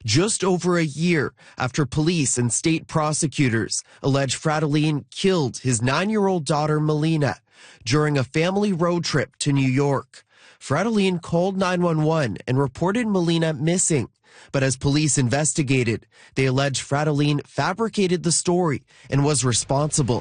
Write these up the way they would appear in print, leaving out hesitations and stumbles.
just over a year after police and state prosecutors allege Fridolin killed his 9-year-old daughter Melina during a family road trip to New York. Fridolin called 911 and reported Melina missing. But as police investigated, they alleged Fridolin fabricated the story and was responsible.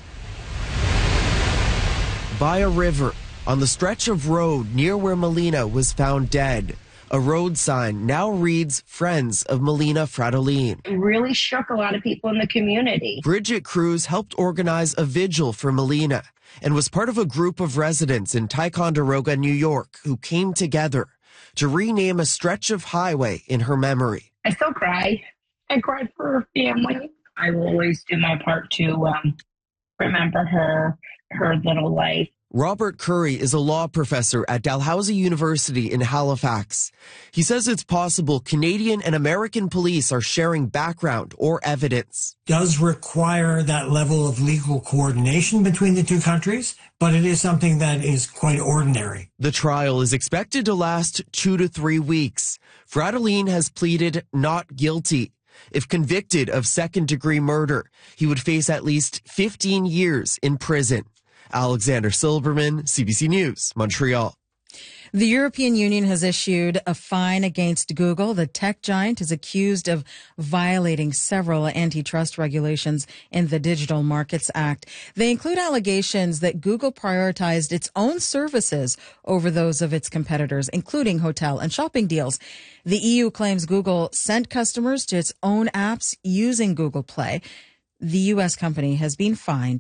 By a river, on the stretch of road near where Melina was found dead, a road sign now reads Friends of Melina Fridolin. It really shook a lot of people in the community. Bridget Cruz helped organize a vigil for Melina and was part of a group of residents in Ticonderoga, New York, who came together to rename a stretch of highway in her memory. I still cry. I cried for her family. I will always do my part to remember her little life. Robert Curry is a law professor at Dalhousie University in Halifax. He says it's possible Canadian and American police are sharing background or evidence. Does require that level of legal coordination between the two countries, but it is something that is quite ordinary. The trial is expected to last 2 to 3 weeks. Fridolin has pleaded not guilty. If convicted of second-degree murder, he would face at least 15 years in prison. Alexander Silberman, CBC News, Montreal. The European Union has issued a fine against Google. The tech giant is accused of violating several antitrust regulations in the Digital Markets Act. They include allegations that Google prioritized its own services over those of its competitors, including hotel and shopping deals. The EU claims Google sent customers to its own apps using Google Play. The U.S. company has been fined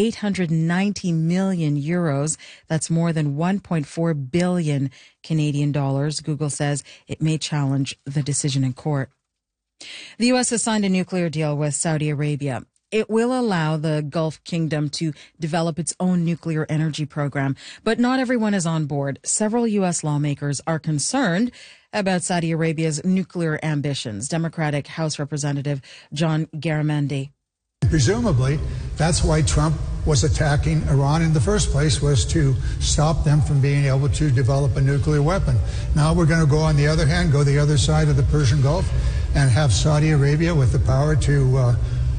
890 million euros. That's more than 1.4 billion Canadian dollars. Google says it may challenge the decision in court. The U.S. has signed a nuclear deal with Saudi Arabia. It will allow the Gulf Kingdom to develop its own nuclear energy program, but not everyone is on board. Several U.S. lawmakers are concerned about Saudi Arabia's nuclear ambitions. Democratic House Representative John Garamendi. Presumably, that's why Trump was attacking Iran in the first place, was to stop them from being able to develop a nuclear weapon. Now we're going to go on the other hand, go the other side of the Persian Gulf and have Saudi Arabia with the power to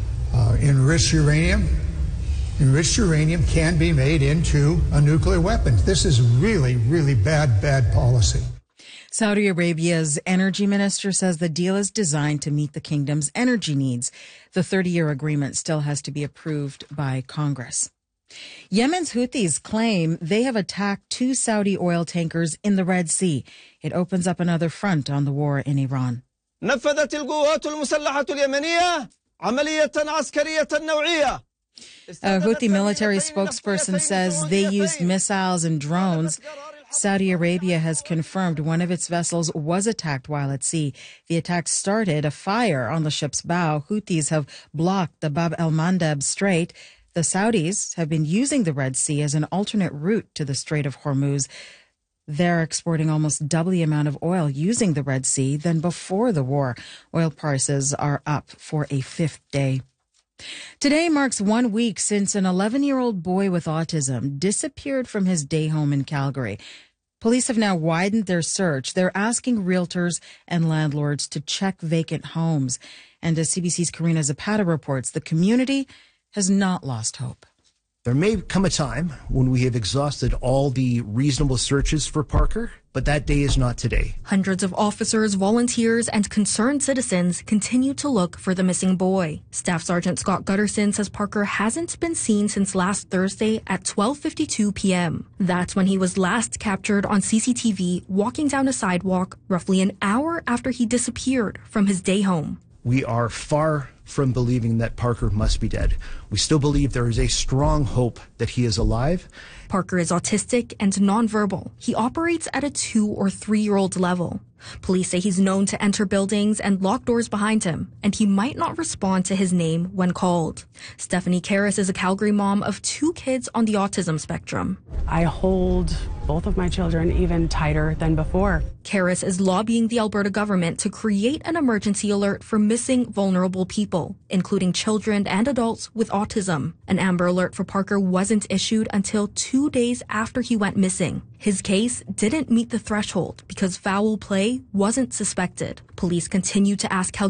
enrich uranium. Enriched uranium can be made into a nuclear weapon. This is really, really bad policy. Saudi Arabia's energy minister says the deal is designed to meet the kingdom's energy needs. The 30-year agreement still has to be approved by Congress. Yemen's Houthis claim they have attacked 2 Saudi oil tankers in the Red Sea. It opens up another front on the war in Iran. نفذت القوات المسلحة اليمنية عملية عسكرية نوعية. A Houthi military spokesperson says they used missiles and drones. Saudi Arabia has confirmed one of its vessels was attacked while at sea. The attack started a fire on the ship's bow. Houthis have blocked the Bab el-Mandeb Strait. The Saudis have been using the Red Sea as an alternate route to the Strait of Hormuz. They're exporting almost double the amount of oil using the Red Sea than before the war. Oil prices are up for a 5th day. Today marks 1 week since an 11-year-old boy with autism disappeared from his day home in Calgary. Police have now widened their search. They're asking realtors and landlords to check vacant homes. And as CBC's Karina Zapata reports, the community has not lost hope. There may come a time when we have exhausted all the reasonable searches for Parker, but that day is not today. Hundreds of officers, volunteers, and concerned citizens continue to look for the missing boy. Staff Sergeant Scott Gutterson says Parker hasn't been seen since last Thursday at 12:52 p.m. That's when he was last captured on CCTV walking down a sidewalk roughly an hour after he disappeared from his day home. We are far from believing that Parker must be dead. We still believe there is a strong hope that he is alive. Parker is autistic and nonverbal. He operates at a 2 or 3-year-old level. Police say he's known to enter buildings and lock doors behind him, and he might not respond to his name when called. Stephanie Karras is a Calgary mom of 2 kids on the autism spectrum. I hold both of my children even tighter than before. Karras is lobbying the Alberta government to create an emergency alert for missing vulnerable people, including children and adults with autism. An Amber Alert for Parker wasn't issued until 2 days after he went missing. His case didn't meet the threshold because foul play wasn't suspected. Police continue to ask Calgary